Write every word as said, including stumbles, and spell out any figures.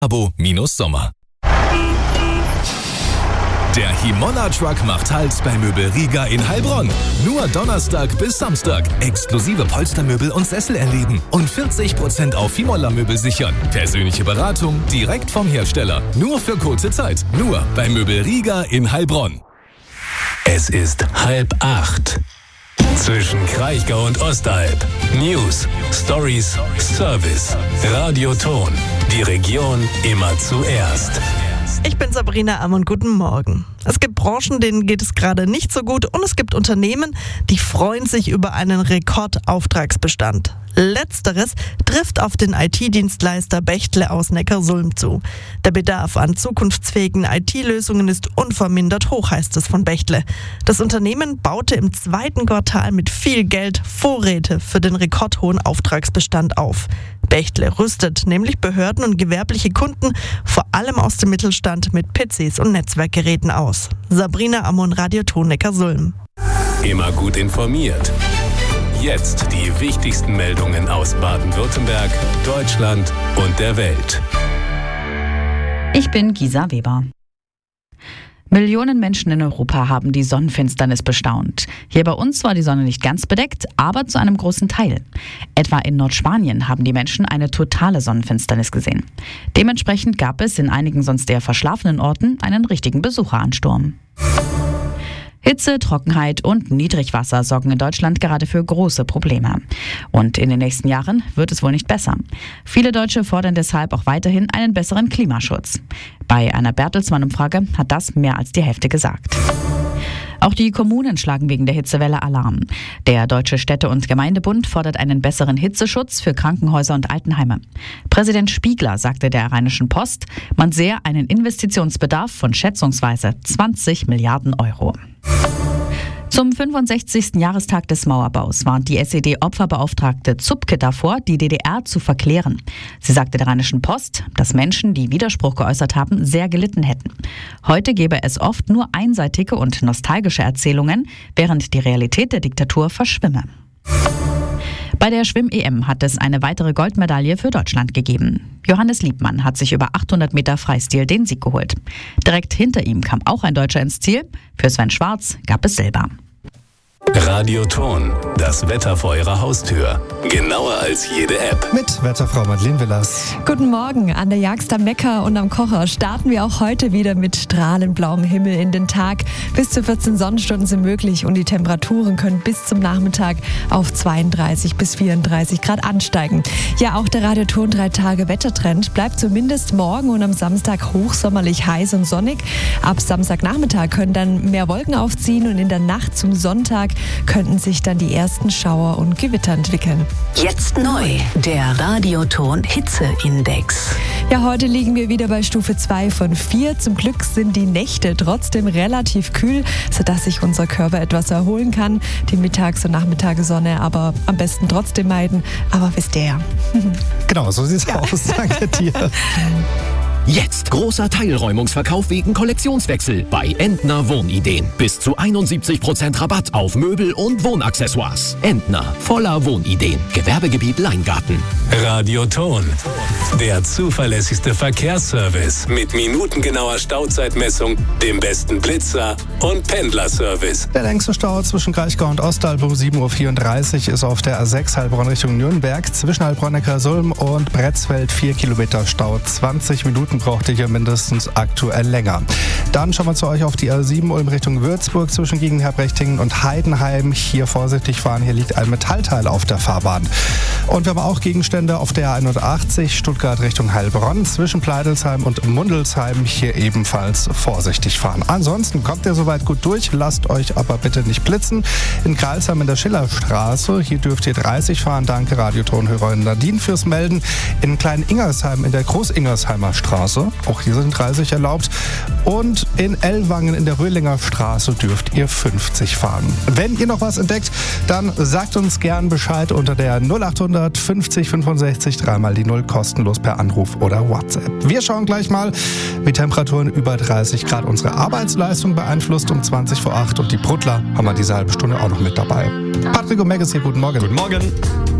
Abo-Sommer. Der Himolla Truck macht Halt bei Möbel Riga in Heilbronn. Nur Donnerstag bis Samstag. Exklusive Polstermöbel und Sessel erleben. Und vierzig Prozent auf Himolla-Möbel sichern. Persönliche Beratung direkt vom Hersteller. Nur für kurze Zeit. Nur bei Möbel Riga in Heilbronn. Es ist halb acht. Zwischen Kraichgau und Ostalb. News, Stories, Service. Radioton. Die Region immer zuerst. Ich bin Sabrina Ammon, guten Morgen. Es gibt Branchen, denen geht es gerade nicht so gut und es gibt Unternehmen, die freuen sich über einen Rekordauftragsbestand. Letzteres trifft auf den I T-Dienstleister Bechtle aus Neckarsulm zu. Der Bedarf an zukunftsfähigen I T-Lösungen ist unvermindert hoch, heißt es von Bechtle. Das Unternehmen baute im zweiten Quartal mit viel Geld Vorräte für den rekordhohen Auftragsbestand auf. Bechtle rüstet nämlich Behörden und gewerbliche Kunden, vor allem aus dem Mittelstand, mit P Cs und Netzwerkgeräten aus. Sabrina Ammon, Radioton Neckarsulm. Immer gut informiert. Jetzt die wichtigsten Meldungen aus Baden-Württemberg, Deutschland und der Welt. Ich bin Gisa Weber. Millionen Menschen in Europa haben die Sonnenfinsternis bestaunt. Hier bei uns war die Sonne nicht ganz bedeckt, aber zu einem großen Teil. Etwa in Nordspanien haben die Menschen eine totale Sonnenfinsternis gesehen. Dementsprechend gab es in einigen sonst eher verschlafenen Orten einen richtigen Besucheransturm. Hitze, Trockenheit und Niedrigwasser sorgen in Deutschland gerade für große Probleme. Und in den nächsten Jahren wird es wohl nicht besser. Viele Deutsche fordern deshalb auch weiterhin einen besseren Klimaschutz. Bei einer Bertelsmann-Umfrage hat das mehr als die Hälfte gesagt. Auch die Kommunen schlagen wegen der Hitzewelle Alarm. Der Deutsche Städte- und Gemeindebund fordert einen besseren Hitzeschutz für Krankenhäuser und Altenheime. Präsident Spiegler sagte der Rheinischen Post, man sehe einen Investitionsbedarf von schätzungsweise zwanzig Milliarden Euro. Zum fünfundsechzigsten Jahrestag des Mauerbaus warnt die S E D-Opferbeauftragte Zupke davor, die D D R zu verklären. Sie sagte der Rheinischen Post, dass Menschen, die Widerspruch geäußert haben, sehr gelitten hätten. Heute gebe es oft nur einseitige und nostalgische Erzählungen, während die Realität der Diktatur verschwimme. Bei der Schwimm-E M hat es eine weitere Goldmedaille für Deutschland gegeben. Johannes Liebmann hat sich über achthundert Meter Freistil den Sieg geholt. Direkt hinter ihm kam auch ein Deutscher ins Ziel. Für Sven Schwarz gab es Silber. Radioton, das Wetter vor Ihrer Haustür. Genauer als jede App. Mit Wetterfrau Madeleine Willers. Guten Morgen. An der Jagst am Neckar und am Kocher starten wir auch heute wieder mit strahlend blauem Himmel in den Tag. Bis zu vierzehn Sonnenstunden sind möglich und die Temperaturen können bis zum Nachmittag auf zweiunddreißig bis vierunddreißig Grad ansteigen. Ja, auch der Radioton drei Tage Wettertrend bleibt zumindest morgen und am Samstag hochsommerlich heiß und sonnig. Ab Samstagnachmittag können dann mehr Wolken aufziehen und in der Nacht zum Sonntag könnten sich dann die ersten Schauer und Gewitter entwickeln. Jetzt neu, der Radioton Hitzeindex. Ja, heute liegen wir wieder bei Stufe zwei von vier. Zum Glück sind die Nächte trotzdem relativ kühl, sodass sich unser Körper etwas erholen kann. Die Mittags- und Nachmittagssonne aber am besten trotzdem meiden. Aber wisst ihr ja. Genau, so sieht's ja aus. Danke dir. Jetzt großer Teilräumungsverkauf wegen Kollektionswechsel bei Entner Wohnideen. Bis zu einundsiebzig Prozent Rabatt auf Möbel und Wohnaccessoires. Entner, voller Wohnideen. Gewerbegebiet Leingarten. Radioton, der zuverlässigste Verkehrsservice mit minutengenauer Stauzeitmessung, dem besten Blitzer und Pendlerservice. Der längste Stau zwischen Kraichgau und Ostalb um sieben Uhr vierunddreißig ist auf der A sechs Heilbronn Richtung Nürnberg. Zwischen Heilbronn, Neckarsulm und Bretzfeld vier Kilometer Stau. zwanzig Minuten braucht ihr hier mindestens aktuell länger. Dann schauen wir zu euch auf die A sieben Ulm Richtung Würzburg zwischen Gegenherbrechtingen und Heidenheim. Hier vorsichtig fahren, hier liegt ein Metallteil auf der Fahrbahn. Und wir haben auch Gegenstände auf der A einundachtzig Stuttgart Richtung Heilbronn zwischen Pleidelsheim und Mundelsheim. Hier ebenfalls vorsichtig fahren. Ansonsten kommt ihr soweit gut durch, lasst euch aber bitte nicht blitzen. In Kralsheim in der Schillerstraße, hier dürft ihr dreißig fahren. Danke Radiotonhörerin Nadine fürs Melden. In Klein-Ingersheim in der Groß-Ingersheimer Straße, auch hier sind dreißig erlaubt. Und in Ellwangen in der Röhlinger Straße dürft ihr fünfzig fahren. Wenn ihr noch was entdeckt, dann sagt uns gern Bescheid unter der null achthundert fünfzig fünfundsechzig dreimal die null kostenlos per Anruf oder WhatsApp. Wir schauen gleich mal, wie Temperaturen über dreißig Grad unsere Arbeitsleistung beeinflusst um zwanzig vor acht und die Bruttler haben wir diese halbe Stunde auch noch mit dabei. Patrick und Megas hier, guten Morgen. Guten Morgen.